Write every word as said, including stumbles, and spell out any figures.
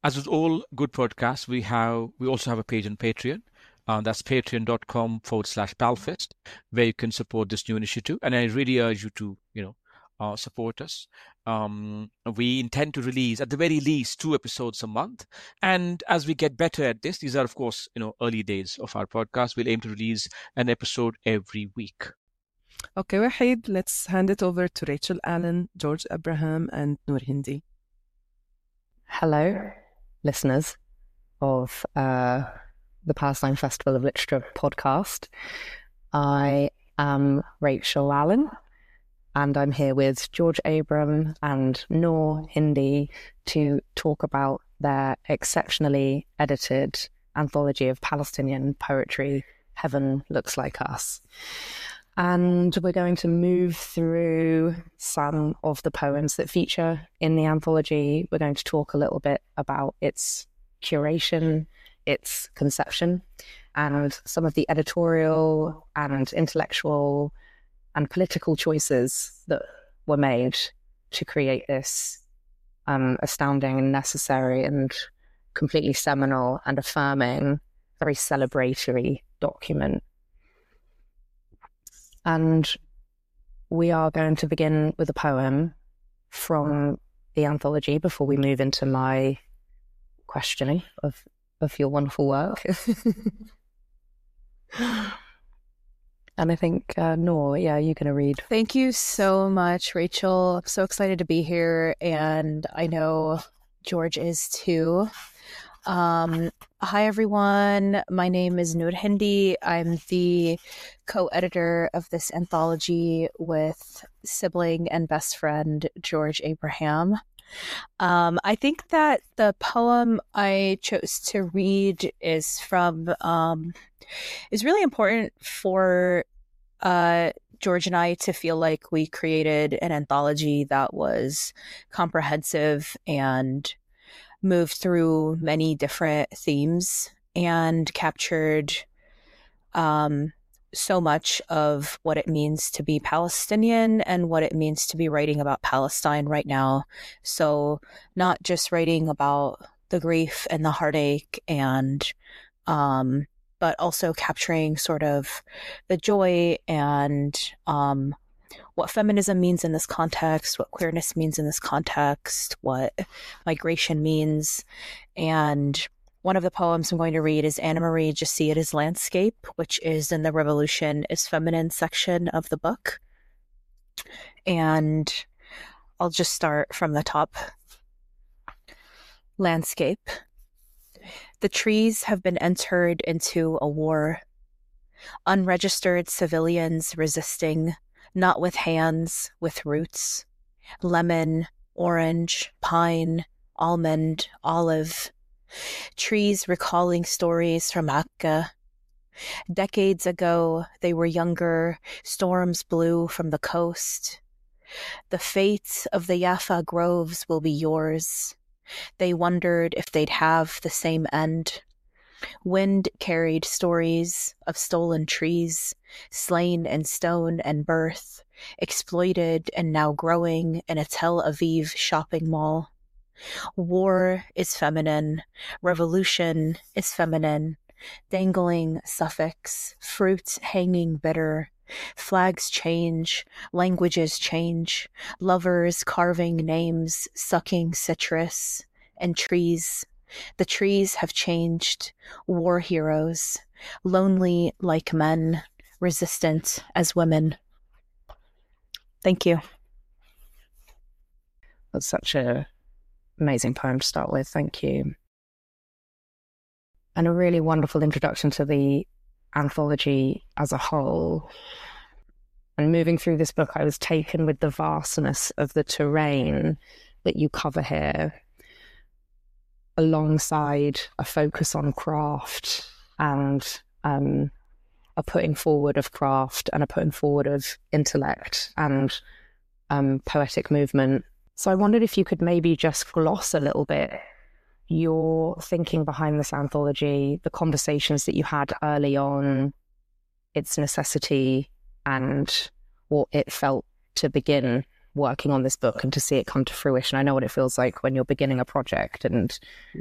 As with all good podcasts, we have we also have a page on Patreon. Uh, that's patreon.com forward slash palfest, where you can support this new initiative. And I really urge you to, you know, uh, support us. Um, we intend to release at the very least two episodes a month. And as we get better at this, these are, of course, you know, early days of our podcast. We'll aim to release an episode every week. Okay, Wahid, let's hand it over to Rachel Allen, George Abraham, and Noor Hindi. Hello, listeners of uh, the Palestine Festival of Literature podcast. I am Rachel Allen, and I'm here with George Abraham and Noor Hindi to talk about their exceptionally edited anthology of Palestinian poetry, Heaven Looks Like Us. And we're going to move through some of the poems that feature in the anthology. We're going to talk a little bit about its curation, its conception, and some of the editorial and intellectual and political choices that were made to create this um, astounding and necessary and completely seminal and affirming, very celebratory document. And we are going to begin with a poem from the anthology before we move into my questioning of, of your wonderful work. And I think, uh, Noor, yeah, you're going to read. Thank you so much, Rachel. I'm so excited to be here, and I know George is too. Um, hi, everyone. My name is Noor Hindi. I'm the co-editor of this anthology with sibling and best friend George Abraham. Um, I think that the poem I chose to read is from um, is really important for uh, George and I to feel like we created an anthology that was comprehensive and moved through many different themes and captured um, so much of what it means to be Palestinian and what it means to be writing about Palestine right now. So not just writing about the grief and the heartache and um, but also capturing sort of the joy and um, what feminism means in this context, what queerness means in this context, what migration means. And one of the poems I'm going to read is Anna Marie Just See It As Landscape, which is in the Revolution is Feminine section of the book. And I'll just start from the top. Landscape. The trees have been entered into a war. Unregistered civilians resisting, not with hands, with roots. Lemon, orange, pine, almond, olive. Trees recalling stories from Akka. Decades ago, they were younger, storms blew from the coast. The fate of the Jaffa groves will be yours. They wondered if they'd have the same end. Wind carried stories of stolen trees, slain in stone and birth, exploited and now growing in a Tel Aviv shopping mall. War is feminine, revolution is feminine, dangling suffix, fruit hanging bitter, flags change, languages change, lovers carving names, sucking citrus, and trees. The trees have changed, war heroes, lonely like men, resistant as women. Thank you. That's such a amazing poem to start with. Thank you. And a really wonderful introduction to the anthology as a whole. And moving through this book, I was taken with the vastness of the terrain that you cover here, alongside a focus on craft and um, a putting forward of craft and a putting forward of intellect and um, poetic movement. So I wondered if you could maybe just gloss a little bit your thinking behind this anthology, the conversations that you had early on, its necessity, and what it felt to begin working on this book and to see it come to fruition. I know what it feels like when you're beginning a project and